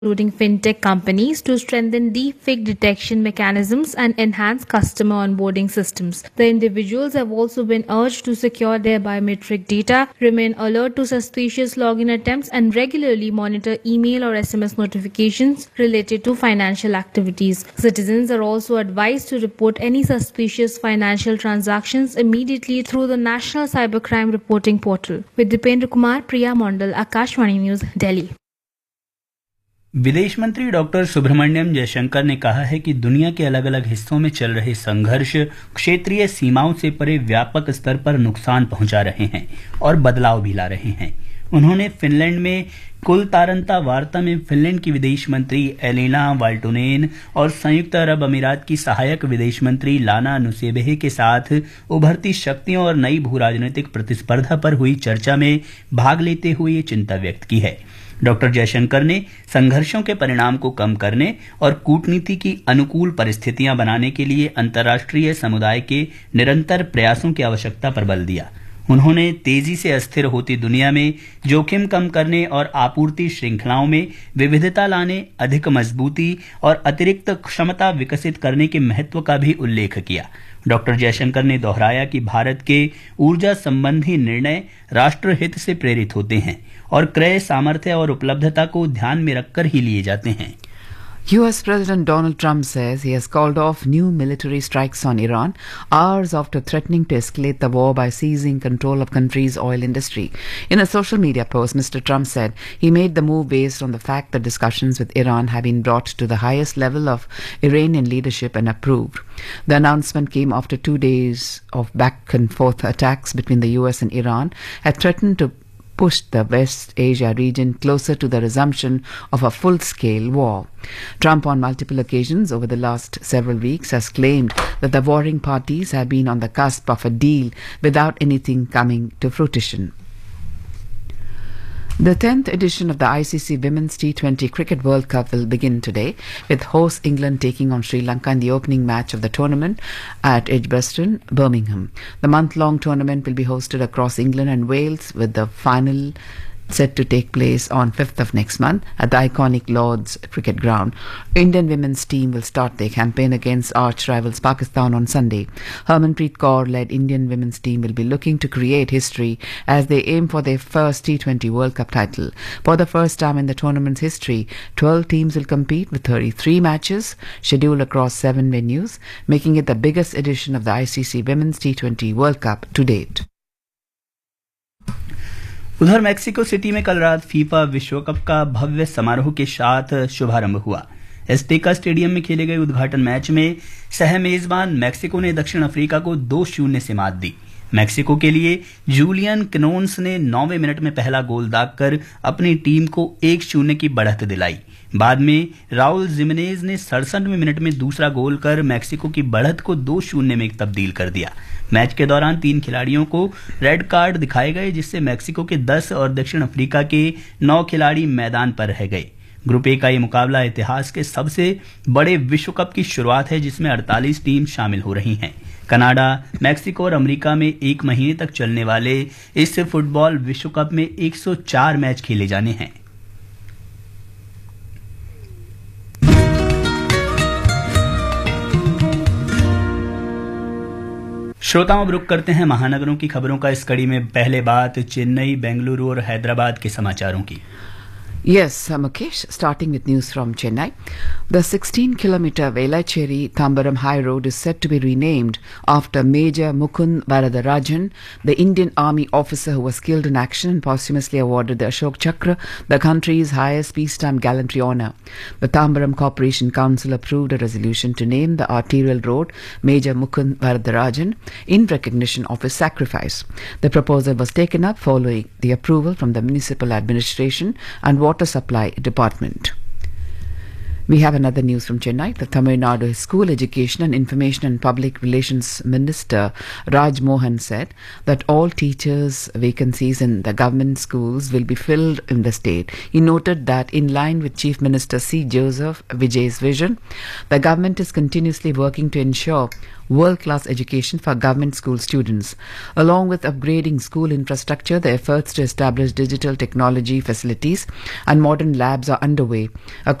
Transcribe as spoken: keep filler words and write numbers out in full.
including fintech companies, to strengthen deepfake detection mechanisms and enhance customer onboarding systems. The individuals have also been urged to secure their biometric data, remain alert to suspicious login attempts, and regularly monitor email or S M S notifications related to financial activities. Citizens are also advised to report any suspicious financial transactions immediately through the National Cybercrime Reporting Portal. With Dipendra Kumar, Priya Mondal, Akashvani News, Delhi. विदेश मंत्री doctor Subramaniam Jaishankar ने कहा है कि दुनिया के अलग अलग हिस्सों में चल रहे संघर्ष क्षेत्रीय सीमाओं से परे व्यापक स्तर पर नुकसान पहुंचा रहे हैं और बदलाव भी ला रहे हैं। उन्होंने फिनलैंड में कुलतारंता वार्ता में फिनलैंड की विदेश मंत्री एलेना वाल्टोनेन और संयुक्त अरब अमीरात की सहायक विदेश मंत्री लाना नुसेबेह के साथ उभरती शक्तियों और नई भू राजनीतिक प्रतिस्पर्धा पर हुई चर्चा में भाग लेते हुए ये चिंता व्यक्त की है। डॉक्टर जयशंकर ने संघर्षों के परिणाम को कम करने और कूटनीति की अनुकूल परिस्थितियां बनाने के लिए अंतर्राष्ट्रीय समुदाय के निरंतर प्रयासों की आवश्यकता पर बल दिया। उन्होंने तेजी से अस्थिर होती दुनिया में जोखिम कम करने और आपूर्ति श्रृंखलाओं में विविधता लाने, अधिक मजबूती और अतिरिक्त क्षमता विकसित करने के महत्व का भी उल्लेख किया। डॉक्टर जयशंकर ने दोहराया कि भारत के ऊर्जा संबंधी निर्णय राष्ट्रहित से प्रेरित होते हैं और क्रय सामर्थ्य और उपलब्धता को ध्यान में रखकर ही लिए जाते हैं। U S President Donald Trump says he has called off new military strikes on Iran hours after threatening to escalate the war by seizing control of country's oil industry. In a social media post, Mister Trump said he made the move based on the fact that discussions with Iran have been brought to the highest level of Iranian leadership and approved. The announcement came after two days of back and forth attacks between the U S and Iran had threatened to pushed the West Asia region closer to the resumption of a full-scale war. Trump on multiple occasions over the last several weeks has claimed that the warring parties have been on the cusp of a deal without anything coming to fruition. The tenth edition of the I C C Women's T twenty Cricket World Cup will begin today, with host England taking on Sri Lanka in the opening match of the tournament at Edgbaston, Birmingham. The month-long tournament will be hosted across England and Wales, with the final set to take place on fifth of next month at the iconic Lord's Cricket Ground. Indian women's team will start their campaign against arch rivals Pakistan on Sunday. Harmanpreet Kaur-led Indian women's team will be looking to create history as they aim for their first T twenty World Cup title. For the first time in the tournament's history, twelve teams will compete with thirty-three matches scheduled across seven venues, making it the biggest edition of the I C C Women's T twenty World Cup to date. उधर Mexico city में कल रात FIFA विश्व cup का भव्य समारोह के साथ शुभारंभ हुआ। एस्टेका स्टेडियम में खेले गए उद्घाटन मैच में सह मेजबान मैक्सिको ने दक्षिण अफ्रीका को दो शून्य से मात दी। मैक्सिको के लिए जूलियन क्नोन्स ने नौवें मिनट में पहला गोल दागकर अपनी टीम को एक शून्य की बढ़त दिलाई। बाद में राउल जिमेनेज ने सड़सठवें मिनट में दूसरा गोल कर मैक्सिको की बढ़त को दो शून्य में तब्दील कर दिया। मैच के दौरान तीन खिलाड़ियों को रेड कार्ड दिखाए गए, जिससे मैक्सिको के दस और दक्षिण अफ्रीका के नौ खिलाड़ी मैदान पर रह गए। ग्रुप ए का ये मुकाबला इतिहास के सबसे बड़े विश्व कप की शुरुआत है, जिसमें अड़तालीस टीम शामिल हो रही हैं। कनाडा, मैक्सिको और अमेरिका में एक महीने तक चलने वाले इस फुटबॉल विश्व कप में एक सौ चार मैच खेले जाने हैं। श्रोताओं, अब रुक करते हैं महानगरों की खबरों का। इस कड़ी में पहले बात चेन्नई, बेंगलुरु और हैदराबाद के समाचारों की। Yes, Mukesh, starting with news from Chennai. The sixteen kilometer Velachery-Tambaram High Road is set to be renamed after Major Mukund Varadarajan, the Indian Army officer who was killed in action and posthumously awarded the Ashok Chakra, the country's highest peacetime gallantry honour. The Tambaram Corporation Council approved a resolution to name the arterial road Major Mukund Varadarajan in recognition of his sacrifice. The proposal was taken up following the approval from the Municipal Administration and Water Supply Department. We have another news from Chennai. The Tamil Nadu School Education and Information and Public Relations Minister Raj Mohan said that all teachers' vacancies in the government schools will be filled in the state. He noted that in line with Chief Minister C. Joseph Vijay's vision, the government is continuously working to ensure world-class education for government school students. Along with upgrading school infrastructure, the efforts to establish digital technology facilities and modern labs are underway